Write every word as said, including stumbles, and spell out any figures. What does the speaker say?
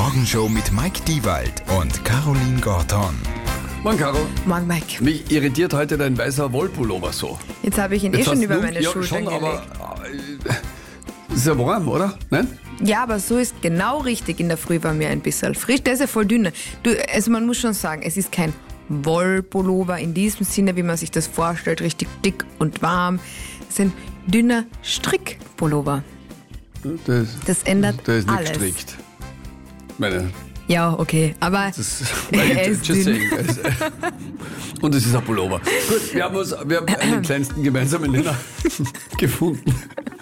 Morgenshow mit Mike Diewald und Caroline Gorton. Morgen, Caro. Morgen, Mike. Mich irritiert heute dein weißer Wollpullover so. Jetzt habe ich ihn eh Jetzt schon hast über du- meine ja, Schultern schon, gelegt. aber äh, ist ja warm, oder? Nein? Ja, aber so ist genau richtig. In der Früh war mir ein bisschen frisch. Der ist ja voll dünn. Du, also man muss schon sagen, es ist kein Wollpullover in diesem Sinne, wie man sich das vorstellt, richtig dick und warm. Es ist ein dünner Strickpullover. Das, Das ändert der ist nicht alles. gestrickt. Meine, Ja, okay, aber das er ist just dünn. saying. Es- Und es ist ein Pullover. Gut, wir haben, uns, wir haben einen kleinsten gemeinsamen Nenner gefunden.